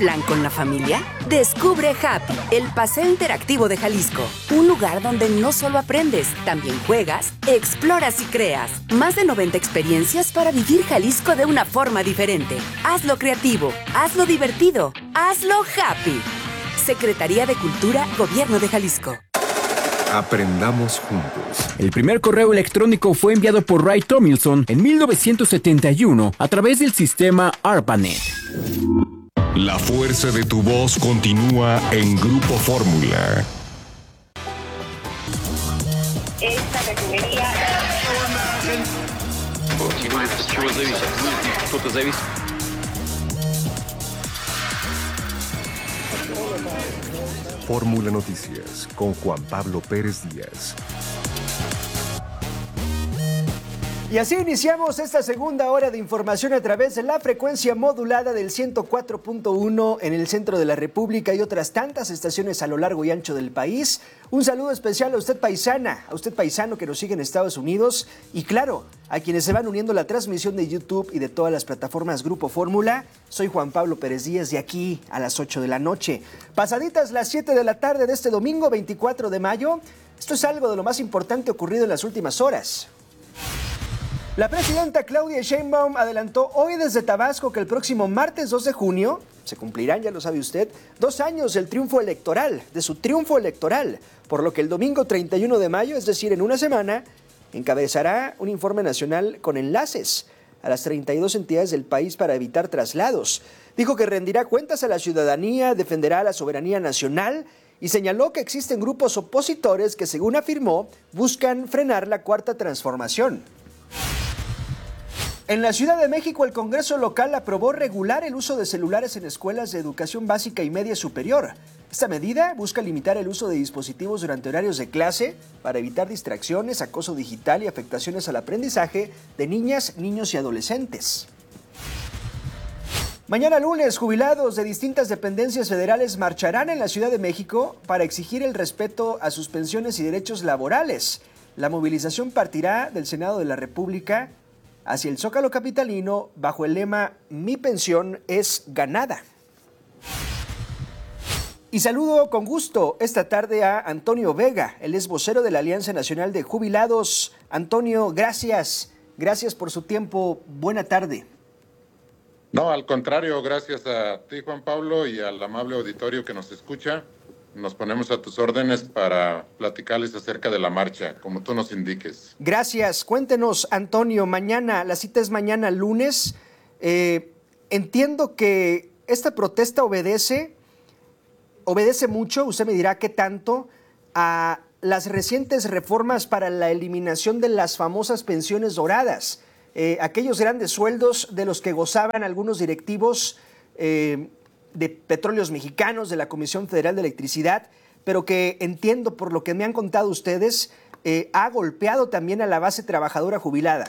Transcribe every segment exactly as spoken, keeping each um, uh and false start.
plan con la familia? Descubre Happy, el paseo interactivo de Jalisco. Un lugar donde no solo aprendes, también juegas, exploras y creas. Más de noventa experiencias para vivir Jalisco de una forma diferente. Hazlo creativo, hazlo divertido, hazlo happy. Secretaría de Cultura, Gobierno de Jalisco. Aprendamos juntos. El primer correo electrónico fue enviado por Ray Tomlinson en mil novecientos setenta y uno a través del sistema ARPANET. La fuerza de tu voz continúa en Grupo Fórmula. Esta refinería... Fórmula Noticias con Juan Pablo Pérez Díaz. Y así iniciamos esta segunda hora de información a través de la frecuencia modulada del ciento cuatro punto uno en el centro de la República y otras tantas estaciones a lo largo y ancho del país. Un saludo especial a usted paisana, a usted paisano que nos sigue en Estados Unidos y claro, a quienes se van uniendo a la transmisión de YouTube y de todas las plataformas Grupo Fórmula. Soy Juan Pablo Pérez Díaz de aquí a las ocho de la noche. Pasaditas las siete de la tarde de este domingo veinticuatro de mayo. Esto es algo de lo más importante ocurrido en las últimas horas. La presidenta Claudia Sheinbaum adelantó hoy desde Tabasco que el próximo martes dos de junio se cumplirán, ya lo sabe usted, dos años del triunfo electoral, de su triunfo electoral, por lo que el domingo treinta y uno de mayo, es decir, en una semana, encabezará un informe nacional con enlaces a las treinta y dos entidades del país para evitar traslados. Dijo que rendirá cuentas a la ciudadanía, defenderá la soberanía nacional y señaló que existen grupos opositores que, según afirmó, buscan frenar la cuarta transformación. En la Ciudad de México, el Congreso local aprobó regular el uso de celulares en escuelas de educación básica y media superior. Esta medida busca limitar el uso de dispositivos durante horarios de clase para evitar distracciones, acoso digital y afectaciones al aprendizaje de niñas, niños y adolescentes. Mañana lunes, jubilados de distintas dependencias federales marcharán en la Ciudad de México para exigir el respeto a sus pensiones y derechos laborales. La movilización partirá del Senado de la República hacia el Zócalo capitalino bajo el lema "Mi pensión es ganada". Y saludo con gusto esta tarde a Antonio Vega, él es vocero de la Alianza Nacional de Jubilados. Antonio, gracias, gracias por su tiempo, buena tarde. No, al contrario, gracias a ti, Juan Pablo, y al amable auditorio que nos escucha. Nos ponemos a tus órdenes para platicarles acerca de la marcha, como tú nos indiques. Gracias. Cuéntenos, Antonio, mañana, la cita es mañana lunes. Eh, entiendo que esta protesta obedece, obedece mucho, usted me dirá qué tanto, a las recientes reformas para la eliminación de las famosas pensiones doradas. Eh, aquellos grandes sueldos de los que gozaban algunos directivos eh, de Petróleos Mexicanos, de la Comisión Federal de Electricidad, pero que entiendo por lo que me han contado ustedes, eh, ha golpeado también a la base trabajadora jubilada.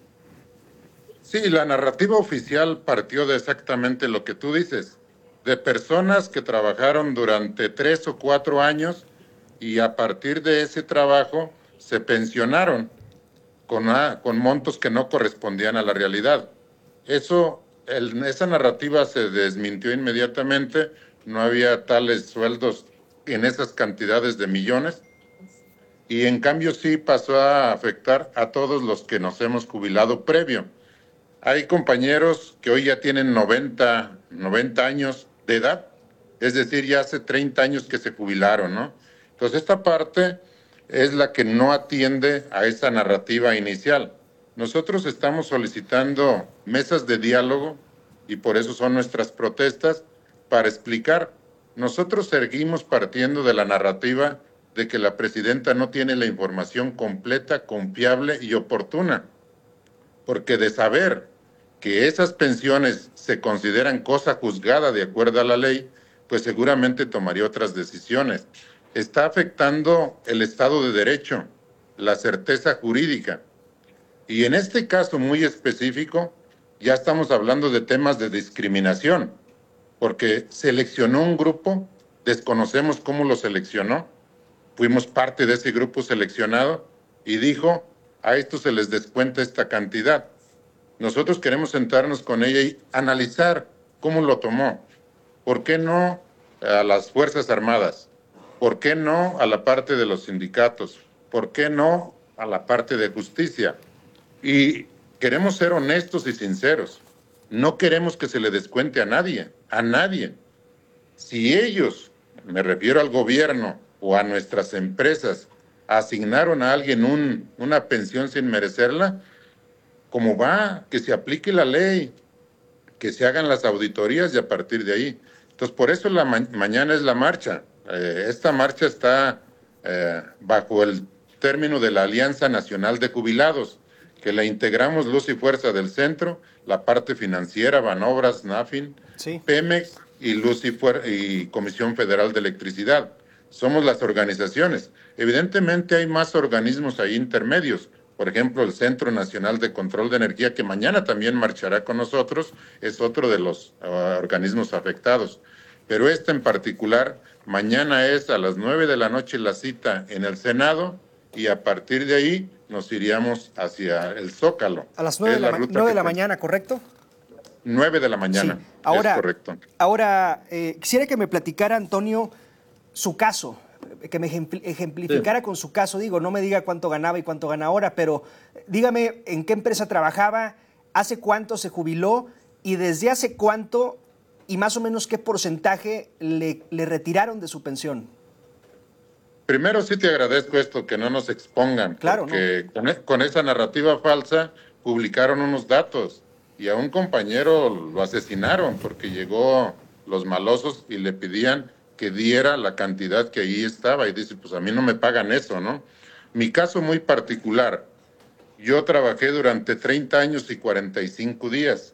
Sí, la narrativa oficial partió de exactamente lo que tú dices, de personas que trabajaron durante tres o cuatro años y a partir de ese trabajo se pensionaron con, ah, con montos que no correspondían a la realidad. Eso El, esa narrativa se desmintió inmediatamente, no había tales sueldos en esas cantidades de millones y en cambio sí pasó a afectar a todos los que nos hemos jubilado previo. Hay compañeros que hoy ya tienen noventa, noventa años de edad, es decir, ya hace treinta años que se jubilaron, ¿no? Entonces esta parte es la que no atiende a esa narrativa inicial. Nosotros estamos solicitando mesas de diálogo y por eso son nuestras protestas para explicar. Nosotros seguimos partiendo de la narrativa de que la presidenta no tiene la información completa, confiable y oportuna, porque de saber que esas pensiones se consideran cosa juzgada de acuerdo a la ley, pues seguramente tomaría otras decisiones. Está afectando el Estado de Derecho, la certeza jurídica. Y en este caso muy específico, ya estamos hablando de temas de discriminación, porque seleccionó un grupo, desconocemos cómo lo seleccionó, fuimos parte de ese grupo seleccionado y dijo, a esto se les descuenta esta cantidad. Nosotros queremos sentarnos con ella y analizar cómo lo tomó, ¿Por qué no a las Fuerzas Armadas? ¿Por qué no a la parte de los sindicatos? ¿Por qué no a la parte de justicia? Y queremos ser honestos y sinceros. No queremos que se le descuente a nadie, a nadie. Si ellos, me refiero al gobierno o a nuestras empresas, asignaron a alguien un, una pensión sin merecerla, ¿cómo va? Que se aplique la ley, que se hagan las auditorías y a partir de ahí. Entonces, por eso la ma- mañana es la marcha. Eh, esta marcha está eh, bajo el término de la Alianza Nacional de Jubilados, que la integramos Luz y Fuerza del Centro, la parte financiera, Banobras, Nafin, Sí. Pemex y Luz y, Fuer- y Comisión Federal de Electricidad. Somos las organizaciones. Evidentemente hay más organismos ahí intermedios. Por ejemplo, el Centro Nacional de Control de Energía, que mañana también marchará con nosotros, es otro de los uh, organismos afectados. Pero este en particular, mañana es a las nueve de la noche la cita en el Senado y a partir de ahí nos iríamos hacia el Zócalo. A las nueve de la, ma- nueve de la mañana, ¿correcto? nueve de la mañana, Sí. Ahora, es correcto. Ahora, eh, quisiera que me platicara, Antonio, su caso, que me ejempl- ejemplificara sí. con su caso. Digo, no me diga cuánto ganaba y cuánto gana ahora, pero dígame en qué empresa trabajaba, hace cuánto se jubiló y desde hace cuánto y más o menos qué porcentaje le, le retiraron de su pensión. Primero sí te agradezco esto, que no nos expongan, claro, porque no. con, con esa narrativa falsa publicaron unos datos y a un compañero lo asesinaron porque llegó los malosos y le pedían que diera la cantidad que ahí estaba y dice, pues a mí no me pagan eso, ¿no? Mi caso muy particular, yo trabajé durante treinta años y cuarenta y cinco días.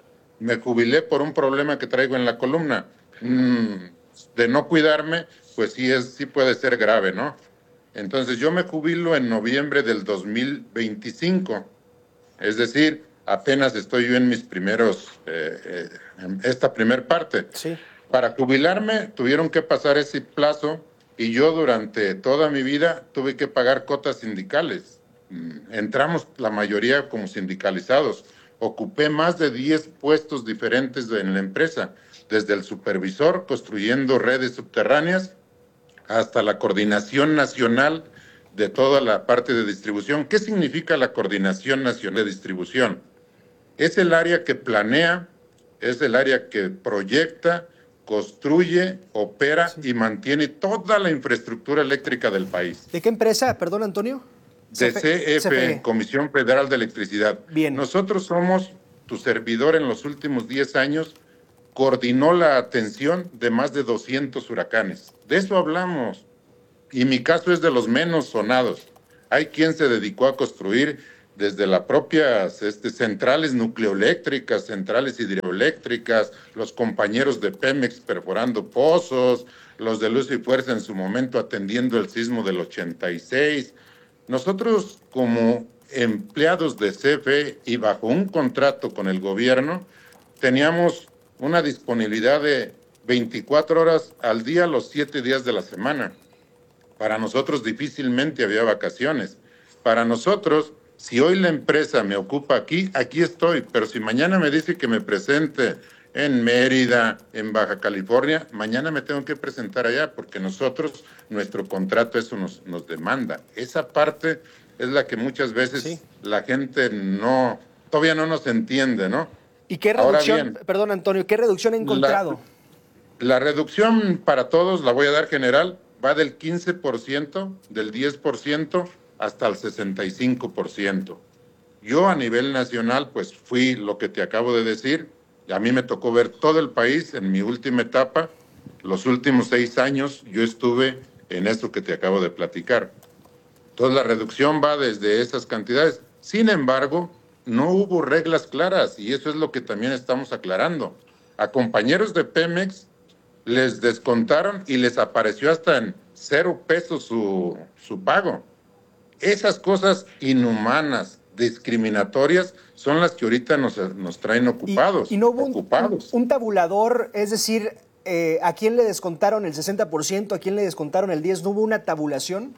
Me jubilé por un problema que traigo en la columna. Mm, de no cuidarme, pues sí, es, sí puede ser grave, ¿no? Entonces yo me jubilo en noviembre del dos mil veinticinco, es decir, apenas estoy yo en mis primeros, eh, eh, en esta primer parte. Sí. Para jubilarme tuvieron que pasar ese plazo y yo durante toda mi vida tuve que pagar cotas sindicales. Entramos la mayoría como sindicalizados. Ocupé más de diez puestos diferentes en la empresa, desde el supervisor construyendo redes subterráneas hasta la coordinación nacional de toda la parte de distribución. ¿Qué significa la coordinación nacional de distribución? Es el área que planea, es el área que proyecta, construye, opera sí. y mantiene toda la infraestructura eléctrica del país. ¿De qué empresa? Perdón, Antonio. De C F E, Comisión Federal de Electricidad. Bien. Nosotros somos, tu servidor en los últimos diez años, coordinó la atención de más de doscientos huracanes. De eso hablamos. Y mi caso es de los menos sonados. Hay quien se dedicó a construir desde las propias este, centrales nucleoeléctricas, centrales hidroeléctricas, los compañeros de Pemex perforando pozos, los de Luz y Fuerza en su momento atendiendo el sismo del ochenta y seis. Nosotros como empleados de C F E y bajo un contrato con el gobierno, teníamos una disponibilidad de veinticuatro horas al día, los siete días de la semana. Para nosotros difícilmente había vacaciones. Para nosotros, si hoy la empresa me ocupa aquí, aquí estoy, pero si mañana me dice que me presente en Mérida, en Baja California, mañana me tengo que presentar allá, porque nosotros, nuestro contrato eso nos, nos demanda. Esa parte es la que muchas veces sí. la gente no, todavía no nos entiende, ¿no? ¿Y qué reducción, bien, perdón Antonio, qué reducción ha encontrado? La, la reducción para todos, la voy a dar general, va del quince por ciento, del diez por ciento hasta el sesenta y cinco por ciento. Yo a nivel nacional, pues fui lo que te acabo de decir. A mí me tocó ver todo el país en mi última etapa. Los últimos seis años yo estuve en esto que te acabo de platicar. Entonces la reducción va desde esas cantidades. Sin embargo, no hubo reglas claras y eso es lo que también estamos aclarando. A compañeros de Pemex les descontaron y les apareció hasta en cero pesos su, su pago. Esas cosas inhumanas, discriminatorias, son las que ahorita nos, nos traen ocupados. ¿Y, y no hubo ocupados. Un, un tabulador, es decir, eh, ¿a quién le descontaron el sesenta por ciento, a quién le descontaron el diez por ciento? ¿No hubo una tabulación?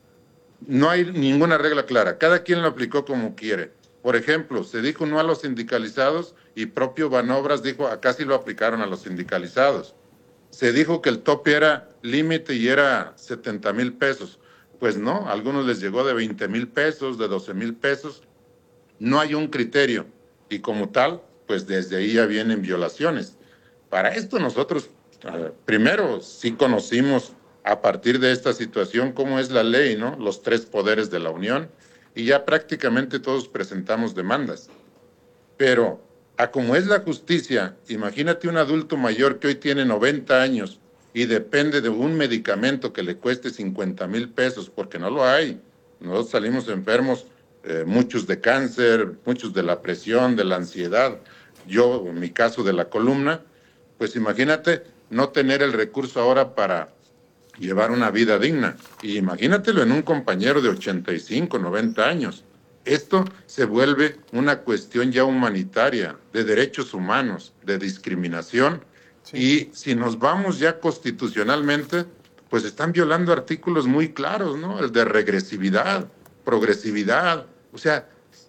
No hay ninguna regla clara, cada quien lo aplicó como quiere. Por ejemplo, se dijo no a los sindicalizados y propio Banobras dijo acá sí lo aplicaron a los sindicalizados. se dijo que el tope era límite y era setenta mil pesos. Pues no, a algunos les llegó de veinte mil pesos, de doce mil pesos. No hay un criterio y como tal, pues desde ahí ya vienen violaciones. Para esto nosotros, uh, primero, sí conocimos a partir de esta situación cómo es la ley, ¿no? Los tres poderes de la Unión, y ya prácticamente todos presentamos demandas. Pero, a como es la justicia, imagínate un adulto mayor que hoy tiene noventa años y depende de un medicamento que le cueste cincuenta mil pesos, porque no lo hay. Nosotros salimos enfermos, eh, muchos de cáncer, muchos de la presión, de la ansiedad. Yo, en mi caso de la columna, pues imagínate no tener el recurso ahora para llevar una vida digna. Y imagínatelo en un compañero de ochenta y cinco, noventa años. Esto se vuelve una cuestión ya humanitaria, de derechos humanos, de discriminación. Sí. Y si nos vamos ya constitucionalmente, pues están violando artículos muy claros, ¿no? El de regresividad, progresividad. O sea,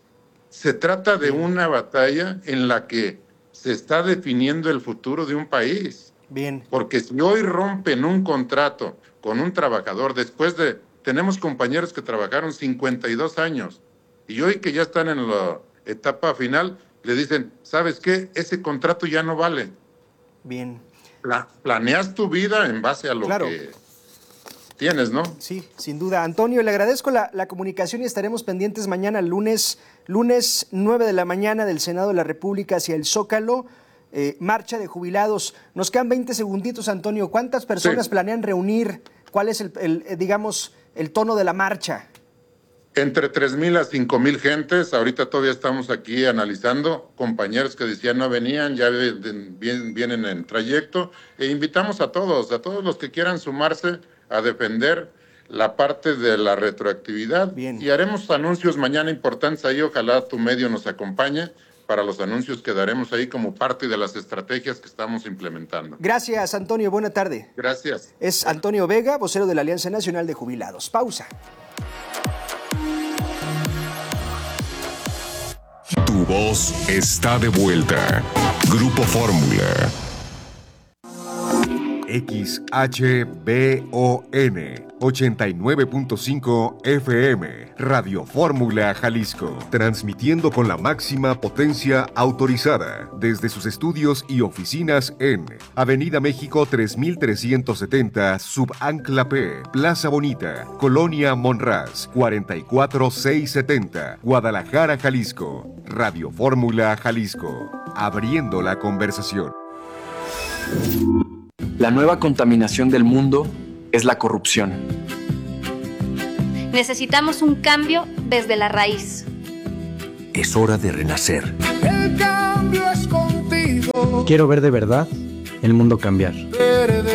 se trata de una batalla en la que se está definiendo el futuro de un país. Bien. Porque si hoy rompen un contrato con un trabajador, después de... Tenemos compañeros que trabajaron cincuenta y dos años, y hoy que ya están en la etapa final, le dicen, ¿sabes qué? Ese contrato ya no vale. Bien. Pla- planeas tu vida en base a lo claro. que tienes, ¿no? Sí, sin duda. Antonio, le agradezco la, la comunicación y estaremos pendientes mañana, lunes, lunes nueve de la mañana del Senado de la República hacia el Zócalo. Eh, marcha de jubilados. Nos quedan veinte segunditos, Antonio. ¿Cuántas personas sí. planean reunir? ¿Cuál es el, el, el, digamos, el tono de la marcha? Entre tres mil a cinco mil gentes. Ahorita todavía estamos aquí analizando. Compañeros que decían no venían, ya vienen, vienen en trayecto. E invitamos a todos, a todos los que quieran sumarse a defender la parte de la retroactividad. Bien. Y haremos anuncios mañana importantes ahí. Ojalá tu medio nos acompañe para los anuncios que daremos ahí como parte de las estrategias que estamos implementando. Gracias, Antonio. Buena tarde. Gracias. Es Antonio Vega, vocero de la Alianza Nacional de Jubilados. Pausa. Tu voz está de vuelta. Grupo Fórmula. X H B O N ochenta y nueve punto cinco F M, Radio Fórmula Jalisco, transmitiendo con la máxima potencia autorizada desde sus estudios y oficinas en Avenida México tres mil trescientos setenta, Subancla P, Plaza Bonita, Colonia Monraz, cuarenta y cuatro mil seiscientos setenta, Guadalajara, Jalisco. Radio Fórmula Jalisco, abriendo la conversación. La nueva contaminación del mundo es la corrupción. Necesitamos un cambio desde la raíz. Es hora de renacer. El cambio es contigo. Quiero ver de verdad el mundo cambiar.